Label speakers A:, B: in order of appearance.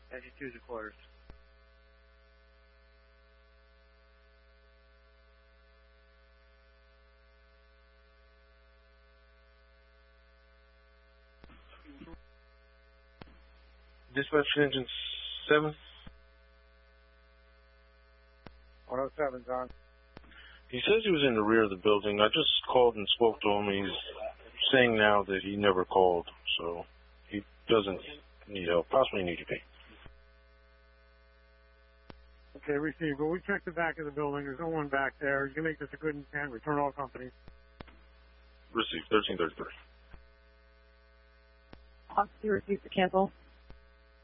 A: 92 is the quarters.
B: Dispatch engine 7.
A: 107's on.
B: He says he was in the rear of the building. I just called and spoke to him. He's saying now that he never called, so he doesn't need help. Possibly need to be.
A: Okay, received. Well, we checked the back of the building. There's no one back there. You can make this a good intent. Return all companies.
B: Received. 1333.
C: Officer received the cancel.